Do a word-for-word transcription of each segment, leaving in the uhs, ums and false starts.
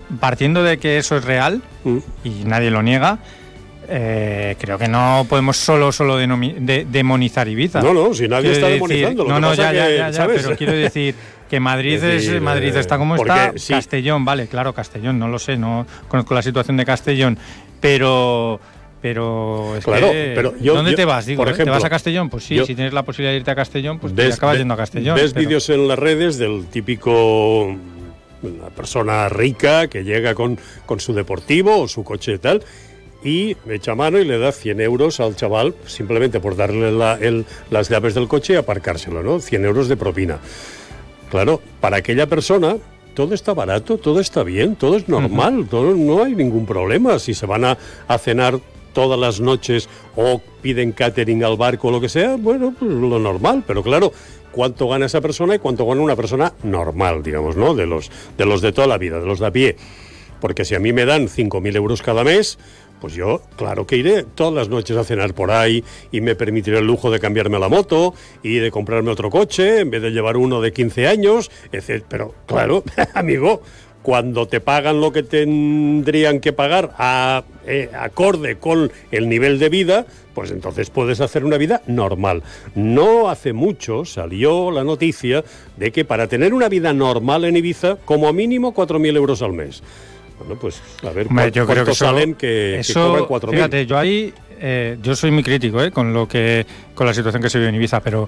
partiendo de que eso es real, mm. y nadie lo niega, Eh, creo que no podemos solo solo denomi- de, demonizar Ibiza. No, no, si nadie quiero está decir, demonizando. Lo no, que no, pasa ya, que, ya, ya, ¿sabes? Pero quiero decir que Madrid es, decir, es Madrid está como está. Sí. Castellón, vale, claro, Castellón, no lo sé, no conozco la situación de Castellón, pero pero es claro, que pero yo, ¿dónde yo, te vas? Digo, por ejemplo, ¿te vas a Castellón? Pues sí, yo, si tienes la posibilidad de irte a Castellón, pues ves, te acabas ves, yendo a Castellón. Ves pero... vídeos en las redes del típico una persona rica que llega con, con su deportivo o su coche y tal, y echa mano y le da cien euros al chaval simplemente por darle la, el, las llaves del coche y aparcárselo, ¿no? cien euros de propina. Claro, para aquella persona todo está barato, todo está bien, todo es normal, uh-huh. todo, no hay ningún problema. Si se van a, a cenar todas las noches o piden catering al barco o lo que sea, bueno, pues lo normal, pero claro, cuánto gana esa persona y cuánto gana una persona normal, digamos, ¿no? De los de, los de toda la vida, de los de a pie. Porque si a mí me dan cinco mil euros cada mes, pues yo, claro que iré todas las noches a cenar por ahí y me permitiré el lujo de cambiarme la moto y de comprarme otro coche en vez de llevar uno de quince años, etcétera. Pero claro, amigo, cuando te pagan lo que tendrían que pagar a, eh, acorde con el nivel de vida, pues entonces puedes hacer una vida normal. No hace mucho salió la noticia de que para tener una vida normal en Ibiza, como mínimo cuatro mil euros al mes. Bueno, pues a ver Hombre, yo creo que eso, salen que, eso, que cobran cuatro mil. Fíjate, yo ahí, eh, yo soy muy crítico eh, con lo que con la situación que se vive en Ibiza, pero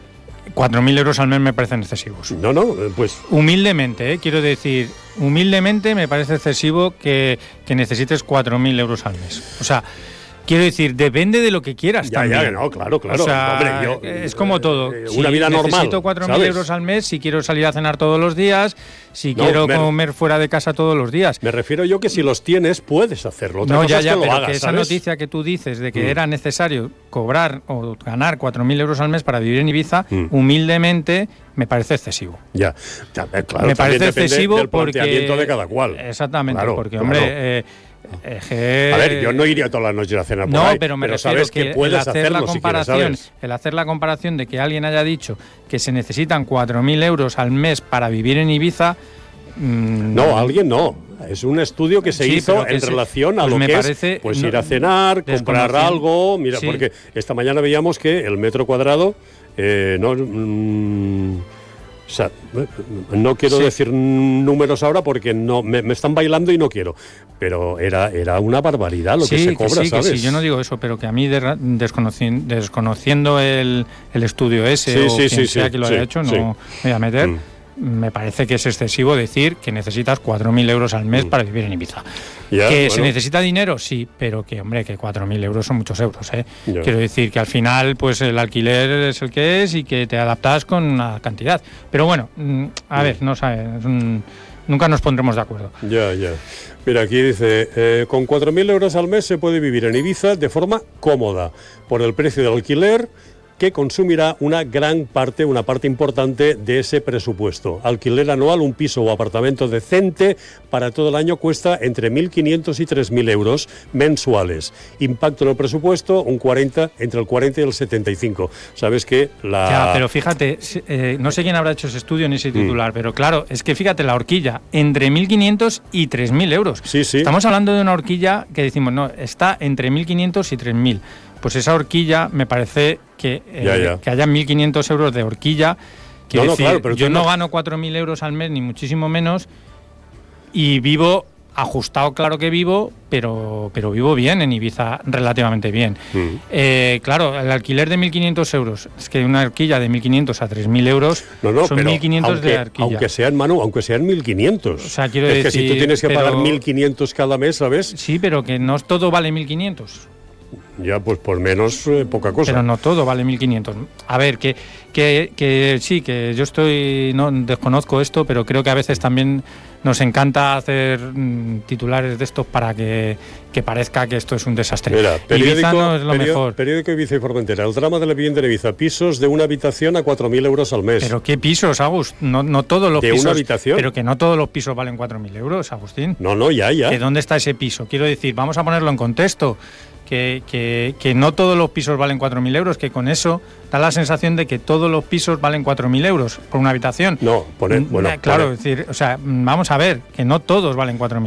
cuatro mil euros al mes me parecen excesivos. No, no, pues... Humildemente, eh, quiero decir, humildemente me parece excesivo que, que necesites cuatro mil euros al mes. O sea... Quiero decir, depende de lo que quieras ya, también. Ya, no, claro, claro. O sea, hombre, yo, es como todo. Eh, si una vida normal. Necesito cuatro mil euros al mes si quiero salir a cenar todos los días, si no, quiero me, comer fuera de casa todos los días. Me refiero yo que si los tienes, puedes hacerlo. Otra no, cosa ya, es ya, que pero lo hagas, que esa ¿sabes? noticia que tú dices de que mm. era necesario cobrar o ganar cuatro mil euros al mes para vivir en Ibiza, mm. humildemente me parece excesivo. Ya, ya claro. Me parece excesivo del porque... planteamiento de cada cual. Exactamente, claro, porque, claro. hombre... Eh, Eh, a ver, yo no iría todas las noches a cenar por no, ahí, pero me pero refiero sabes que, que puedes el hacer hacerlo la comparación, si quieres, ¿sabes? el hacer la comparación de que alguien haya dicho que se necesitan cuatro mil euros al mes para vivir en Ibiza. Mmm, no, alguien no. Es un estudio que se sí, hizo que en se, relación a pues lo me que parece, es pues no, ir a cenar, comprar algo. Mira, sí. Porque esta mañana veíamos que el metro cuadrado eh, no. Mmm, O sea, no quiero sí. decir números ahora porque no me, me están bailando y no quiero, pero era era una barbaridad lo sí, que se cobra, que sí, ¿sabes? Que sí, yo no digo eso, pero que a mí de, desconociendo, desconociendo el, el estudio ese sí, o sí, quien sí, sea sí, que lo sí, haya hecho, sí. no me voy a meter. Mm. Me parece que es excesivo decir que necesitas cuatro mil euros al mes mm. para vivir en Ibiza. Ya, ¿Que bueno. se necesita dinero? Sí, pero que, hombre, que cuatro mil euros son muchos euros, ¿eh? Ya. Quiero decir que al final, pues el alquiler es el que es y que te adaptas con una cantidad. Pero bueno, a ver, no sabes, nunca nos pondremos de acuerdo. Ya, ya. Mira, aquí dice, eh, con cuatro mil euros al mes se puede vivir en Ibiza de forma cómoda, por el precio del alquiler, que consumirá una gran parte, una parte importante de ese presupuesto. Alquiler anual, un piso o apartamento decente para todo el año cuesta entre mil quinientos y tres mil euros mensuales. Impacto en el presupuesto, un cuarenta, entre el cuarenta y el setenta y cinco. Sabes que la... Ya, pero fíjate, eh, no sé quién habrá hecho ese estudio ni ese titular, mm. pero claro, es que fíjate, la horquilla, entre mil quinientos y tres mil euros. Sí, sí. Estamos hablando de una horquilla que decimos, no, está entre mil quinientos y tres mil. Pues esa horquilla me parece que, eh, ya, ya. que haya mil quinientos euros de horquilla. Quiero no, no, decir, claro, pero yo no no gano cuatro mil euros al mes, ni muchísimo menos, y vivo ajustado, claro que vivo, pero, pero vivo bien en Ibiza, relativamente bien. Mm. Eh, claro, el alquiler de mil quinientos euros, es que una horquilla de mil quinientos a tres mil euros no, no, son mil quinientos aunque, de horquilla. Aunque sean, Manu, aunque sean mil quinientos. O sea, quiero es decir, que si tú tienes que pero, pagar mil quinientos cada mes, ¿sabes? Sí, pero que no todo vale mil quinientos. Ya, pues por menos eh, poca cosa. Pero no todo vale mil quinientos. A ver, que, que, que sí, que yo estoy, no desconozco esto, pero creo que a veces también nos encanta hacer mm, titulares de estos para que, que parezca que esto es un desastre. Mira, periódico, Ibiza no es lo periódico, mejor. Periódico Ibiza y Formentera. El drama de la vivienda en Ibiza. Pisos de una habitación a cuatro mil euros al mes. ¿Pero qué pisos, Agus? No, no todos los ¿De pisos. una habitación? Pero que no todos los pisos valen cuatro mil euros, Agustín. No, no, ya, ya. ¿De dónde está ese piso? Quiero decir, vamos a ponerlo en contexto. Que, que, que no todos los pisos valen cuatro mil euros, que con eso da la sensación de que todos los pisos valen cuatro mil euros por una habitación. No, poner, bueno, claro, poner. es decir, o sea, vamos a ver, que no todos valen cuatro mil.